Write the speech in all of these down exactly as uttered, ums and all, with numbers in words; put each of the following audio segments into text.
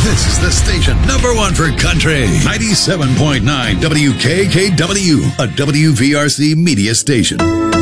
This is the station number one for country. ninety-seven point nine W K K W, a W V R C media station.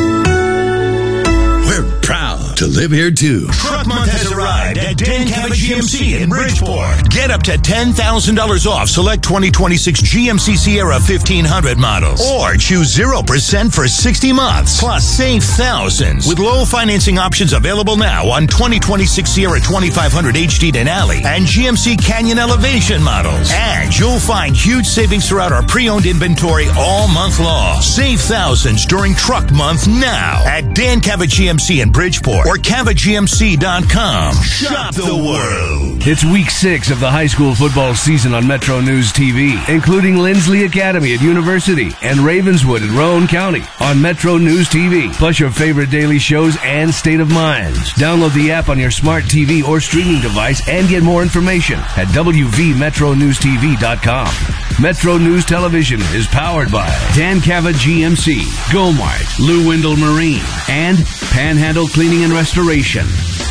We're proud to live here, too. Truck Month has arrived at Dan Cabot G M C in Bridgeport. Get up to ten thousand dollars off select twenty twenty-six G M C Sierra fifteen hundred models. Or choose zero percent for sixty months. Plus, save thousands with low financing options available now on twenty twenty-six Sierra twenty-five hundred H D Denali and G M C Canyon Elevation models. And you'll find huge savings throughout our pre-owned inventory all month long. Save thousands during Truck Month now at Dan Cabot G M C in Bridgeport or cabot G M C dot com. Shop the world. It's week six of the high school football season on Metro News T V, including Lindsley Academy at University and Ravenswood at Rowan County on Metro News T V, plus your favorite daily shows and State of Mind. Download the app on your smart T V or streaming device and get more information at w v metro news t v dot com. Metro News Television is powered by Dan Cabot G M C, Gomart, Lou Windle Marine, and Panhandle Cleaning and Restoration.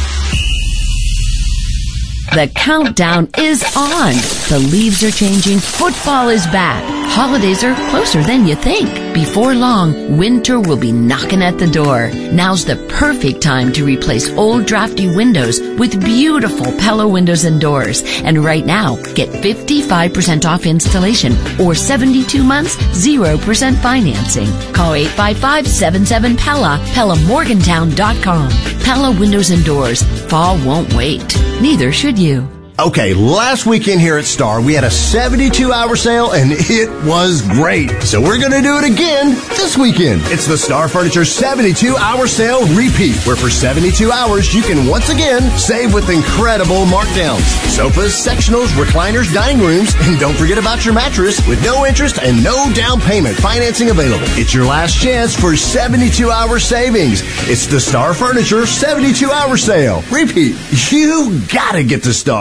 The countdown is on. The leaves are changing. Football is back. Holidays are closer than you think. Before long, winter will be knocking at the door. Now's the perfect time to replace old drafty windows with beautiful Pella windows and doors. And right now, get fifty-five percent off installation or seventy-two months, zero percent financing. Call eight five five, seven seven, P E L L A, Pella Morgantown dot com. Pella Windows and Doors. Fall won't wait. Neither should you. Okay, last weekend here at Star, we had a seventy-two hour sale, and it was great. So we're going to do it again this weekend. It's the Star Furniture seventy-two hour sale repeat, where for seventy-two hours, you can once again save with incredible markdowns. Sofas, sectionals, recliners, dining rooms, and don't forget about your mattress with no interest and no down payment financing available. It's your last chance for seventy-two hour savings. It's the Star Furniture seventy-two hour sale repeat. You gotta get to Star.